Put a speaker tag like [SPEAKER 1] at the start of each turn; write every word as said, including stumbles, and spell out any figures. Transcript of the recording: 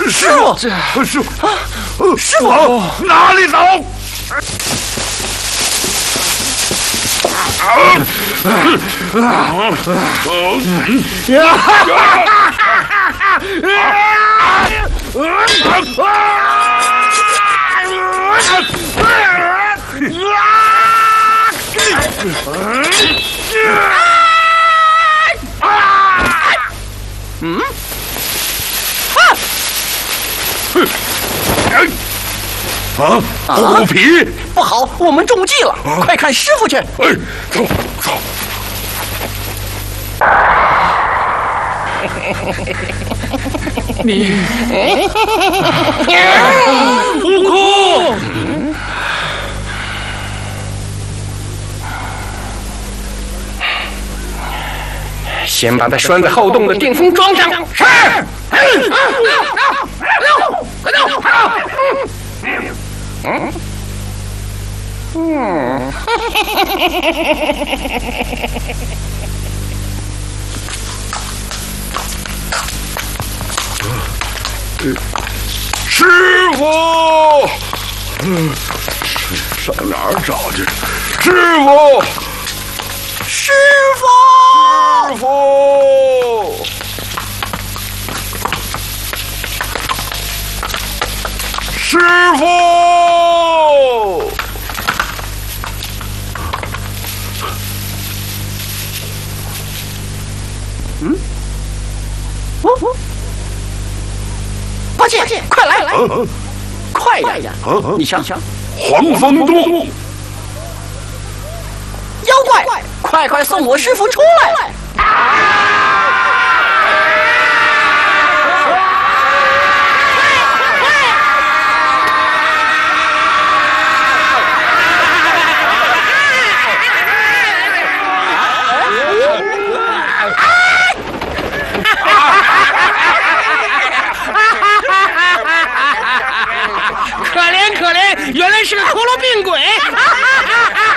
[SPEAKER 1] 师傅，这师傅啊，师傅哪里走？
[SPEAKER 2] 嗯？
[SPEAKER 1] 啊！虎皮，
[SPEAKER 2] 不好，我们中计了！快看师傅去！
[SPEAKER 1] 哎，走走。
[SPEAKER 2] 你，
[SPEAKER 1] 悟空，
[SPEAKER 2] 先把它拴在后洞的电风桩上。是。快走！嗯。嗯。
[SPEAKER 1] 师傅，嗯，上哪儿找去？师傅，
[SPEAKER 2] 师傅，
[SPEAKER 1] 师傅，师傅。
[SPEAKER 2] 嗯？哦哦。八戒，快来来，啊、快点！啊、你想想，
[SPEAKER 1] 黄风洞，
[SPEAKER 2] 妖怪，快快送我师傅出来！
[SPEAKER 3] 可怜可怜，原来是个陀螺病鬼！